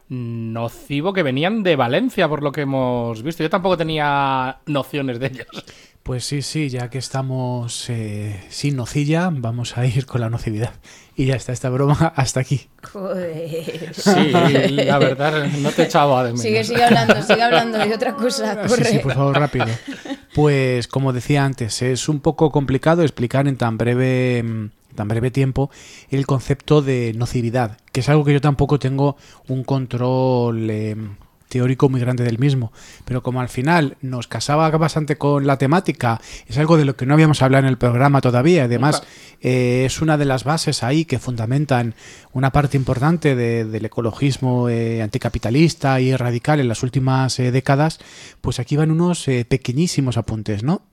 nocivo, que venían de Valencia, por lo que hemos visto. Yo tampoco tenía nociones de ellos. Pues sí, ya que estamos sin nocilla, vamos a ir con la nocividad. Y ya está, esta broma hasta aquí. Joder. Sí, la verdad, no te echaba de menos. Sigue hablando de otra cosa. Corre. Sí, por favor, rápido. Pues, como decía antes, es un poco complicado explicar en tan breve tiempo el concepto de nocividad, que es algo que yo tampoco tengo un control teórico muy grande del mismo, pero como al final nos casaba bastante con la temática, es algo de lo que no habíamos hablado en el programa todavía, además es una de las bases ahí que fundamentan una parte importante del ecologismo anticapitalista y radical en las últimas décadas, pues aquí van unos pequeñísimos apuntes, ¿no?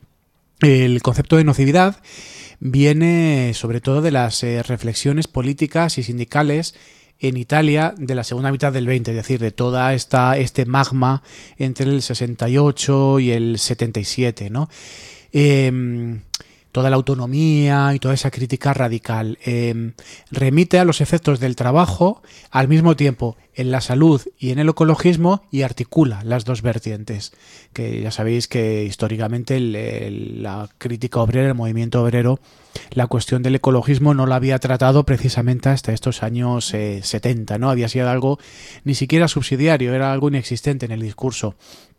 El concepto de nocividad viene sobre todo de las reflexiones políticas y sindicales en Italia de la segunda mitad del 20, es decir, de toda este magma entre el 68 y el 77, ¿no? Toda la autonomía y toda esa crítica radical remite a los efectos del trabajo al mismo tiempo en la salud y en el ecologismo y articula las dos vertientes, que ya sabéis que históricamente la crítica obrera, el movimiento obrero, la cuestión del ecologismo no la había tratado precisamente hasta estos años 70, ¿no? Había sido algo ni siquiera subsidiario, era algo inexistente en el discurso.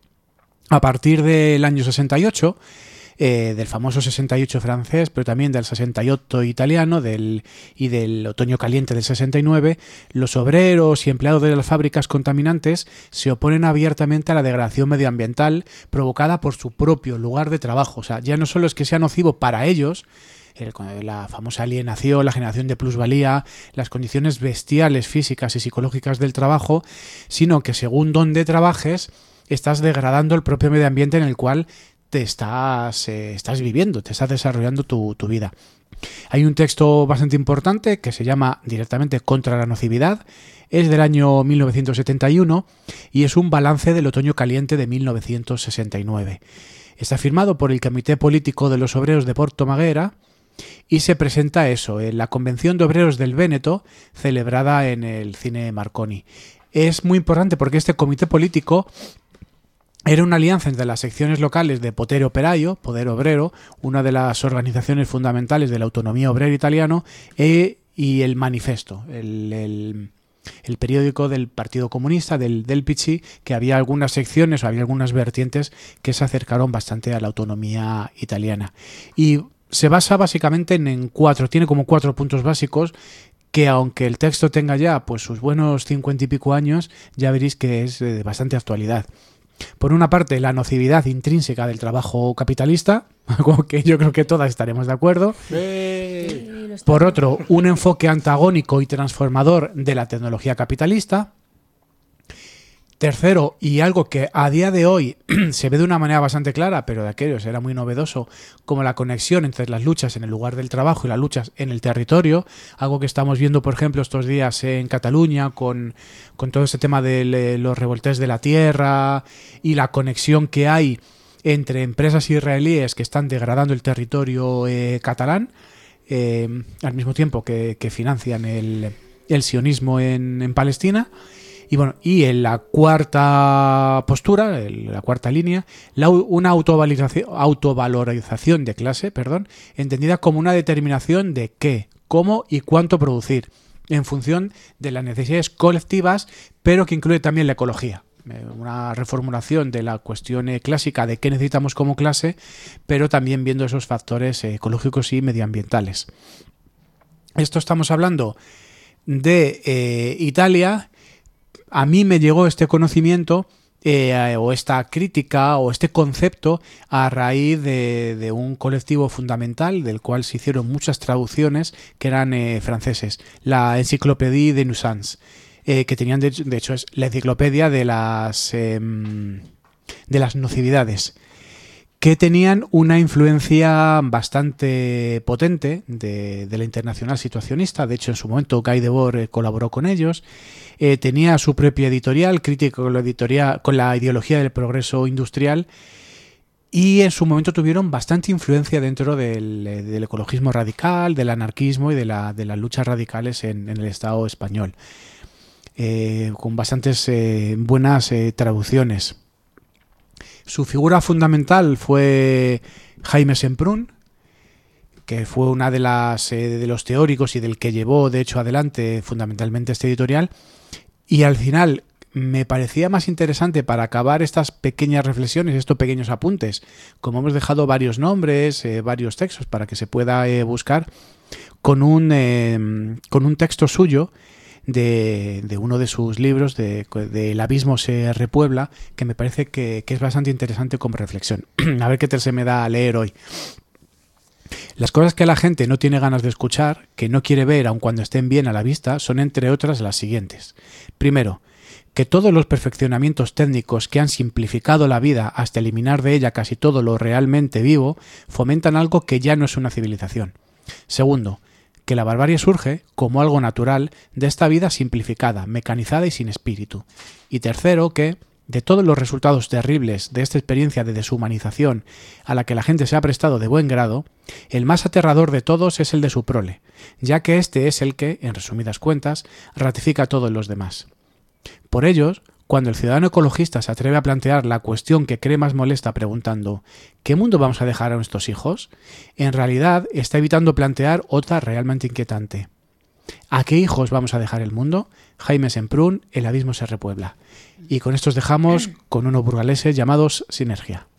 A partir del año 68, del famoso 68 francés, pero también del 68 italiano y del otoño caliente del 69, los obreros y empleados de las fábricas contaminantes se oponen abiertamente a la degradación medioambiental provocada por su propio lugar de trabajo. O sea, ya no solo es que sea nocivo para ellos, la famosa alienación, la generación de plusvalía, las condiciones bestiales físicas y psicológicas del trabajo, sino que según donde trabajes, estás degradando el propio medio ambiente en el cual te estás viviendo, te estás desarrollando tu vida. Hay un texto bastante importante que se llama directamente Contra la nocividad, es del año 1971 y es un balance del otoño caliente de 1969. Está firmado por el Comité Político de los Obreros de Portomaguera y se presenta en la Convención de Obreros del Véneto, celebrada en el Cine Marconi. Es muy importante porque este comité político era una alianza entre las secciones locales de Potere Operaio, Poder Obrero, una de las organizaciones fundamentales de la autonomía obrera italiano, y el Manifesto, el periódico del Partido Comunista, del PC, que había algunas secciones o había algunas vertientes que se acercaron bastante a la autonomía italiana. Y se basa básicamente tiene como 4 puntos básicos que, aunque el texto tenga ya pues sus buenos 50 y pico años, ya veréis que es de bastante actualidad. Por una parte, la nocividad intrínseca del trabajo capitalista, algo que yo creo que todas estaremos de acuerdo. Por otro, un enfoque antagónico y transformador de la tecnología capitalista. Tercero, y algo que a día de hoy se ve de una manera bastante clara, pero de aquellos era muy novedoso, como la conexión entre las luchas en el lugar del trabajo y las luchas en el territorio, algo que estamos viendo, por ejemplo, estos días en Cataluña con todo ese tema de los revoltés de la tierra y la conexión que hay entre empresas israelíes que están degradando el territorio catalán, al mismo tiempo que financian el sionismo en Palestina. Y bueno, y en la cuarta postura, la cuarta línea, una autovalorización de clase, entendida como una determinación de qué, cómo y cuánto producir, en función de las necesidades colectivas, pero que incluye también la ecología. Una reformulación de la cuestión clásica de qué necesitamos como clase, pero también viendo esos factores ecológicos y medioambientales. Esto estamos hablando de Italia. A mí me llegó este conocimiento o esta crítica o este concepto a raíz de un colectivo fundamental del cual se hicieron muchas traducciones que eran franceses, la Encyclopédie de Nuisance, que tenían de hecho es la enciclopedia de las nocividades, que tenían una influencia bastante potente de la Internacional Situacionista. De hecho, en su momento Guy Debord colaboró con ellos. Tenía su propia editorial, crítico con la ideología del progreso industrial, y en su momento tuvieron bastante influencia dentro del ecologismo radical, del anarquismo y de las luchas radicales en el Estado español. con bastantes buenas traducciones. Su figura fundamental fue Jaime Semprún, que fue una de los teóricos y del que llevó, de hecho, adelante fundamentalmente este editorial. Y al final me parecía más interesante, para acabar estas pequeñas reflexiones, estos pequeños apuntes, como hemos dejado varios nombres, varios textos para que se pueda buscar, con un texto suyo de uno de sus libros, de El abismo se repuebla, que me parece que es bastante interesante como reflexión. A ver qué tal se me da a leer hoy. Las cosas que la gente no tiene ganas de escuchar, que no quiere ver aun cuando estén bien a la vista, son entre otras las siguientes. Primero, que todos los perfeccionamientos técnicos que han simplificado la vida hasta eliminar de ella casi todo lo realmente vivo, fomentan algo que ya no es una civilización. Segundo, que la barbarie surge como algo natural de esta vida simplificada, mecanizada y sin espíritu. Y tercero, que de todos los resultados terribles de esta experiencia de deshumanización a la que la gente se ha prestado de buen grado, el más aterrador de todos es el de su prole, ya que este es el que, en resumidas cuentas, ratifica a todos los demás. Por ello, cuando el ciudadano ecologista se atreve a plantear la cuestión que cree más molesta preguntando ¿qué mundo vamos a dejar a nuestros hijos?, en realidad está evitando plantear otra realmente inquietante. ¿A qué hijos vamos a dejar el mundo? Jaime Semprún, El abismo se repuebla. Y con esto os dejamos con unos burgaleses llamados Sinergia.